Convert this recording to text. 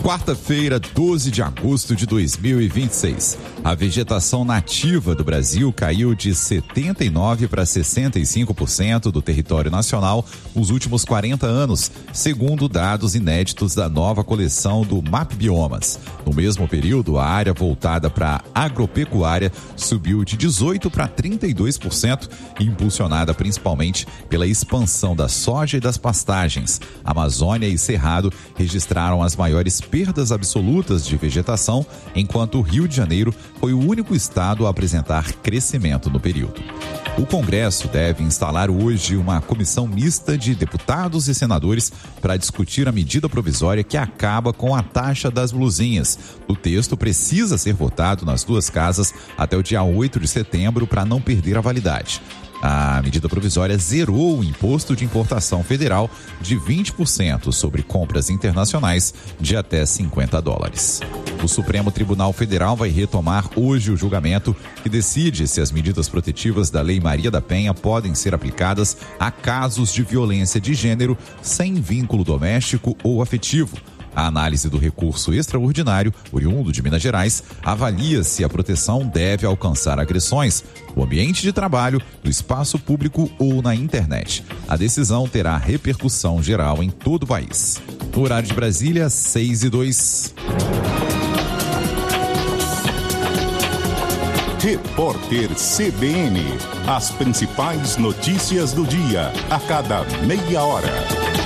Quarta-feira, 12 de agosto de 2026. A vegetação nativa do Brasil caiu de 79% para 65% do território nacional nos últimos 40 anos, segundo dados inéditos da nova coleção do MAP Biomas. No mesmo período, a área voltada para a agropecuária subiu de 18% para 32%, impulsionada principalmente pela expansão da soja e das pastagens. Amazônia e Cerrado registraram as maiores perdas absolutas de vegetação, enquanto o Rio de Janeiro foi o único estado a apresentar crescimento no período. O Congresso deve instalar hoje uma comissão mista de deputados e senadores para discutir a medida provisória que acaba com a taxa das blusinhas. O texto precisa ser votado nas duas casas até o dia 8 de setembro para não perder a validade. A medida provisória zerou o imposto de importação federal de 20% sobre compras internacionais de até $50. O Supremo Tribunal Federal vai retomar hoje o julgamento que decide se as medidas protetivas da Lei Maria da Penha podem ser aplicadas a casos de violência de gênero sem vínculo doméstico ou afetivo. A análise do recurso extraordinário, oriundo de Minas Gerais, avalia se a proteção deve alcançar agressões no ambiente de trabalho, no espaço público ou na internet. A decisão terá repercussão geral em todo o país. No horário de Brasília, 6:02. Repórter CBN. As principais notícias do dia, a cada meia hora.